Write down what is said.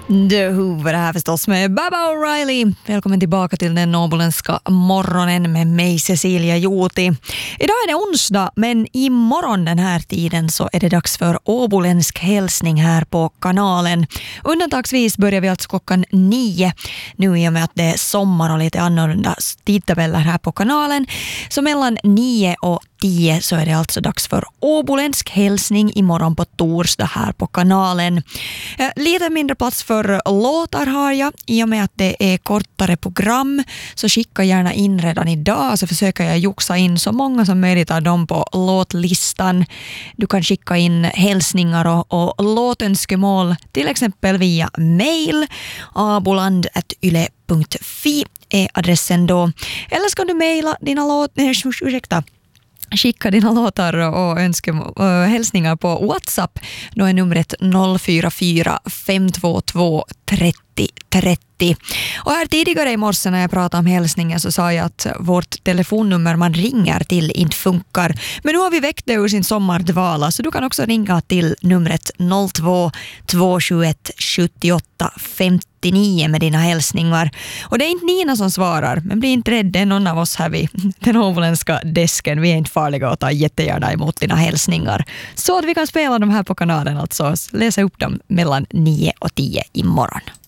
The Who var det här förstås med Baba O'Reilly. Välkommen tillbaka till den åboländska morgonen med mig Cecilia Joti. Idag är det onsdag, men imorgon den här tiden så är det dags för åboländsk hälsning här på kanalen. Undantagsvis börjar vi alltså klockan 9. Nu i och med att det är sommar och lite annorlunda tidtabeller här på kanalen. Så mellan 9 och 10 så är det alltså dags för åboländsk hälsning imorgon på torsdag här på kanalen. Lite mindre plats för låtar har jag. I och med att det är kortare program så skicka gärna in redan idag, så försöker jag joxa in så många som möjligt av dem på låtlistan. Du kan skicka in hälsningar och låtönskemål till exempel via mail aboland@yle.fi är adressen då. Eller ska du mejla dina skicka dina låtar och hälsningar på WhatsApp. Då är numret 044 522 30 30. Och här tidigare i morse när jag pratade om hälsningen så sa jag att vårt telefonnummer man ringer till inte funkar. Men nu har vi väckt det ur sin sommardvala, så du kan också ringa till numret 02 271 78 59 med dina hälsningar. Och det är inte Nina som svarar, men bli inte rädd, det är någon av oss här vid den åboländska desken. Vi är inte farliga och tar jättegärna emot dina hälsningar. Så att vi kan spela dem här på kanalen, alltså läsa upp dem mellan 9 och 10 imorgon.